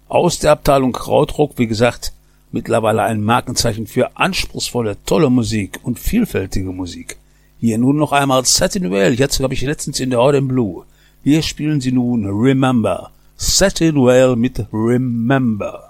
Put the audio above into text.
aus der Abteilung Krautrock, wie gesagt, mittlerweile ein Markenzeichen für anspruchsvolle, tolle Musik und vielfältige Musik. Hier nun noch einmal Satin Whale, jetzt habe ich letztens in der Odd in Blue. Hier spielen sie nun Remember. Satin Whale mit Remember.